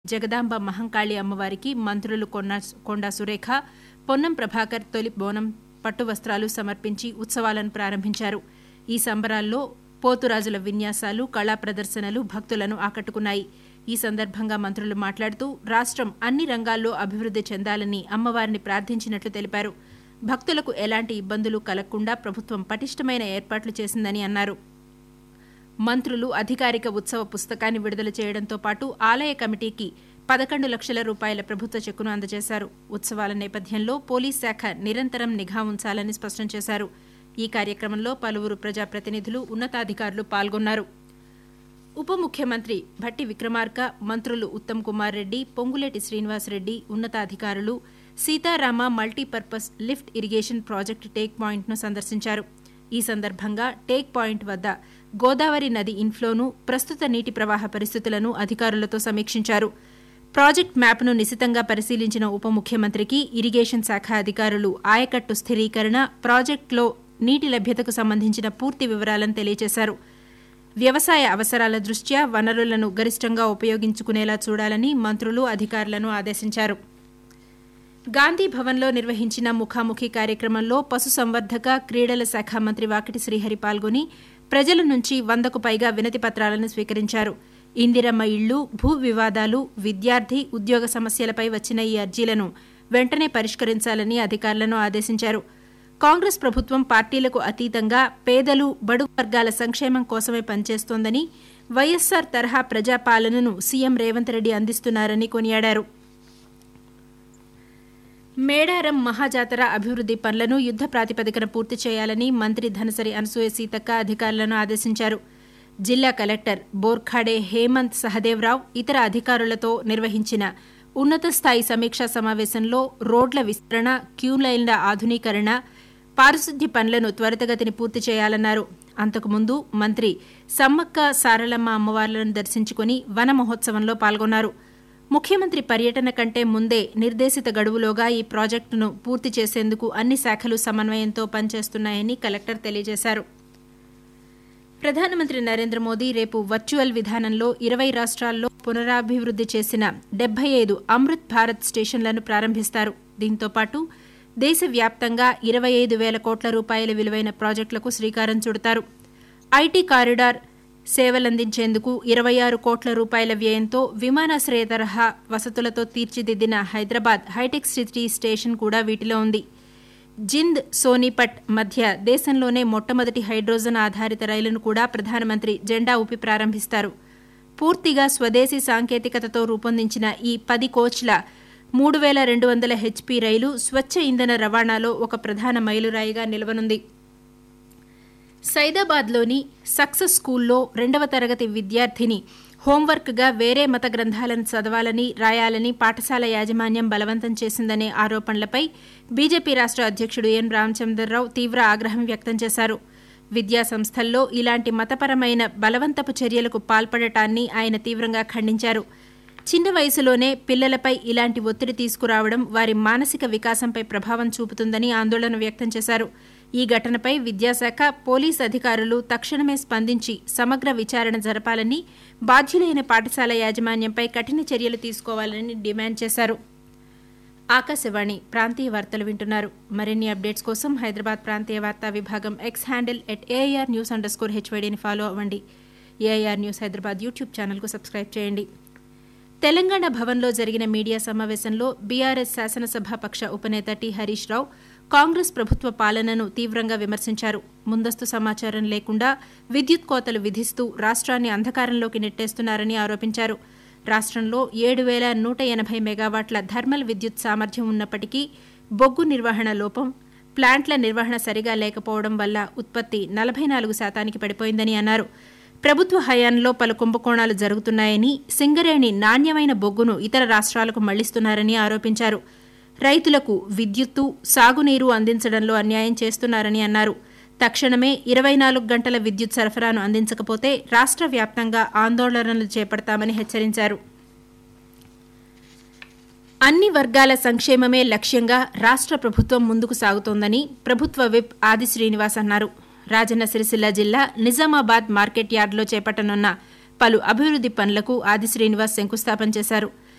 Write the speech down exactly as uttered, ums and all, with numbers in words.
జగదాంబ మహంకాళి అమ్మవారికి మంత్రులు కొండా సురేఖ, పొన్నం ప్రభాకర్ తొలి బోనం పట్టు వస్త్రాలు సమర్పించి ఉత్సవాలను ప్రారంభించారు. ఈ సంబరాల్లో పోతురాజుల విన్యాసాలు, కళా ప్రదర్శనలు భక్తులను ఆకట్టుకున్నాయి. ఈ సందర్భంగా మంత్రులు మాట్లాడుతూ రాష్టం అన్ని రంగాల్లో అభివృద్ది చెందాలని అమ్మవారిని ప్రార్థించినట్లు తెలిపారు. భక్తులకు ఎలాంటి ఇబ్బందులు కలగకుండా ప్రభుత్వం పటిష్టమైన ఏర్పాట్లు చేసిందని అన్నారు. మంత్రులు అధికారిక ఉత్సవ పుస్తకాన్ని విడుదల చేయడంతో పాటు ఆలయ కమిటీకి పదకొండు లక్షల రూపాయల ప్రభుత్వ చెక్కును అందజేశారు. ఉత్సవాల నేపథ్యంలో పోలీస్ శాఖ నిరంతరం నిఘా ఉంచాలని స్పష్టం చేశారు. ఈ కార్యక్రమంలో పలువురు ప్రజాప్రతినిధులు, ఉన్నతాధికారులు పాల్గొన్నారు. ఉప ముఖ్యమంత్రి భట్టి విక్రమార్క, మంత్రులు ఉత్తమ్ కుమార్ రెడ్డి, పొంగులేటి శ్రీనివాసరెడ్డి, ఉన్నతాధికారులు Sitarama multipurpose lift irrigation project take పాయింట్ను సందర్శించారు. ఈ సందర్భంగా టేక్ పాయింట్ వద్ద గోదావరి నది ఇన్ఫ్లోను, ప్రస్తుత నీటి ప్రవాహ పరిస్థితులను అధికారులతో సమీక్షించారు. ప్రాజెక్టు మ్యాప్ను నిశితంగా పరిశీలించిన ఉప ముఖ్యమంత్రికి ఇరిగేషన్ శాఖ అధికారులు ఆయకట్టు స్థిరీకరణ, ప్రాజెక్టులో నీటి లభ్యతకు సంబంధించిన పూర్తి వివరాలను తెలియజేశారు. వ్యవసాయ అవసరాల దృష్ట్యా వనరులను గరిష్టంగా ఉపయోగించుకునేలా చూడాలని మంత్రులు, అధికారులను ఆదేశించారు. గాంధీ భవన్లో నిర్వహించిన ముఖాముఖి కార్యక్రమంలో పశుసంవర్ధక, క్రీడల శాఖ మంత్రి వాకిటి శ్రీహరి పాల్గొని ప్రజల నుంచి వందకు పైగా వినతి పత్రాలను స్వీకరించారు. ఇందిరమ్మ ఇళ్లు, భూ వివాదాలు, విద్యార్థి, ఉద్యోగ సమస్యలపై వచ్చిన ఈ అర్జీలను వెంటనే పరిష్కరించాలని అధికారులను ఆదేశించారు. కాంగ్రెస్ ప్రభుత్వం పార్టీలకు అతీతంగా పేదలు, బడుగు వర్గాల సంక్షేమం కోసమే పనిచేస్తోందని, వైఎస్సార్ తరహా ప్రజాపాలనను సీఎం రేవంత్ రెడ్డి అందిస్తున్నారని కొనియాడారు. మేడారం మహాజాతర అభివృద్ది పనులను యుద్ద ప్రాతిపదికన పూర్తి చేయాలని మంత్రి ధనసరి అనసూయ సీతక్క అధికారులను ఆదేశించారు. జిల్లా కలెక్టర్ బోర్ఖాడే హేమంత్ సహదేవరావు ఇతర అధికారులతో నిర్వహించిన ఉన్నత స్థాయి సమీక్షా సమావేశంలో రోడ్ల విస్తరణ, క్యూలైన్ల ఆధునీకరణ, పారిశుద్ధ్య పనులను త్వరితగతిని పూర్తి చేయాలన్నారు. అంతకుముందు మంత్రి సమ్మక్క సారలమ్మ అమ్మవార్లను దర్శించుకుని వన మహోత్సవంలో పాల్గొన్నారు. ముఖ్యమంత్రి పర్యటన కంటే ముందే నిర్దేశిత గడువులోగా ఈ ప్రాజెక్టును పూర్తి చేసేందుకు అన్ని శాఖలు సమన్వయంతో పనిచేస్తున్నాయని కలెక్టర్ తెలియజేశారు. ప్రధానమంత్రి నరేంద్ర మోదీ రేపు వర్చువల్ విధానంలో ఇరవై రాష్ట్రాల్లో పునరాభివృద్ది చేసిన డెబ్బై ఐదు అమృత్ భారత్ స్టేషన్లను ప్రారంభిస్తారు. దీంతో పాటు దేశవ్యాప్తంగా ఇరవై ఐదు వేల కోట్ల రూపాయల విలువైన ప్రాజెక్టులకు శ్రీకారం చుడతారు. ఐటీ కారిడార్ సేవలందించేందుకు ఇరవై ఆరు కోట్ల రూపాయల వ్యయంతో విమానాశ్రయ తరహా వసతులతో తీర్చిదిద్దిన హైదరాబాద్ హైటెక్ సిటీ స్టేషన్ కూడా వీటిలో ఉంది. జింద్, సోనీపట్ మధ్య దేశంలోనే మొట్టమొదటి హైడ్రోజన్ ఆధారిత రైలును కూడా ప్రధానమంత్రి జెండా ఊపి ప్రారంభిస్తారు. పూర్తిగా స్వదేశీ సాంకేతికతతో రూపొందించిన ఈ పది కోచ్ల మూడు వేల రెండు వందల హెచ్పీ రైలు స్వచ్ఛ ఇంధన రవాణాలో ఒక ప్రధాన మైలురాయిగా నిలవనుంది. సైదాబాద్లోని సక్సెస్ స్కూల్లో రెండవ తరగతి విద్యార్థిని హోంవర్క్గా వేరే మత గ్రంథాలను చదవాలని, రాయాలని పాఠశాల యాజమాన్యం బలవంతం చేసిందనే ఆరోపణలపై బీజేపీ రాష్ట్ర అధ్యక్షుడు ఎన్ రామచంద్రరావు తీవ్ర ఆగ్రహం వ్యక్తం చేశారు. విద్యా సంస్థల్లో ఇలాంటి మతపరమైన బలవంతపు చర్యలకు పాల్పడటాన్ని ఆయన తీవ్రంగా ఖండించారు. చిన్న వయసులోనే పిల్లలపై ఇలాంటి ఒత్తిడి తీసుకురావడం వారి మానసిక వికాసంపై ప్రభావం చూపుతుందని ఆందోళన వ్యక్తం చేశారు. ఈ ఘటనపై విద్యాశాఖ, పోలీస్ అధికారులు తక్షణమే స్పందించి సమగ్ర విచారణ జరపాలని, బాధ్యులైన పాఠశాల యాజమాన్యంపై కఠిన చర్యలు తీసుకోవాలని డిమాండ్ చేశారు. ఆకాశవాణి ప్రాంతీయ వార్తలు వింటున్నారు. మరిన్ని అప్డేట్స్ కోసం హైదరాబాద్ ప్రాంతీయ వార్తా విభాగం X handle at AIR news under score హెచ్వైడీని follow అవ్వండి. ఏఐఆర్ న్యూస్ హైదరాబాద్ యూట్యూబ్ ఛానల్కు సబ్స్క్రైబ్ చేయండి. తెలంగాణ భవన్లో జరిగిన మీడియా సమావేశంలో బీఆర్ఎస్ శాసనసభాపక్ష ఉపనేత టి హరీష్ రావు కాంగ్రెస్ ప్రభుత్వ పాలనను తీవ్రంగా విమర్శించారు. ముందస్తు సమాచారం లేకుండా విద్యుత్ కోతలు విధిస్తూ రాష్ట్రాన్ని అంధకారంలోకి నెట్టేస్తున్నారని ఆరోపించారు. రాష్ట్రంలో ఏడు వేల నూట ఎనభై మెగావాట్ల థర్మల్ విద్యుత్ సామర్థ్యం ఉన్నప్పటికీ బొగ్గు నిర్వహణ లోపం, ప్లాంట్ల నిర్వహణ సరిగా లేకపోవడం వల్ల ఉత్పత్తి నలభై నాలుగు శాతానికి పడిపోయిందని అన్నారు. ప్రభుత్వ హయాంలో పలు కుంభకోణాలు జరుగుతున్నాయని, సింగరేణి నాణ్యమైన బొగ్గును ఇతర రాష్ట్రాలకు మళ్లిస్తున్నారని ఆరోపించారు. రైతులకు విద్యుత్తు, సాగునీరు అందించడంలో అన్యాయం చేస్తున్నారని అన్నారు. తక్షణమే ఇరవై నాలుగు గంటల విద్యుత్ సరఫరాను అందించకపోతే రాష్ట్ర వ్యాప్తంగా ఆందోళనలు చేపడతామని హెచ్చరించారు. అన్ని వర్గాల సంక్షేమమే లక్ష్యంగా రాష్ట్ర ప్రభుత్వం ముందుకు సాగుతోందని ప్రభుత్వ విప్ ఆది శ్రీనివాస్ అన్నారు. రాజన్న సిరిసిల్ల జిల్లా నిజామాబాద్ మార్కెట్ యార్డులో చేపట్టనున్న పలు అభివృద్ది పనులకు ఆది శ్రీనివాస్ శంకుస్థాపన చేశారు.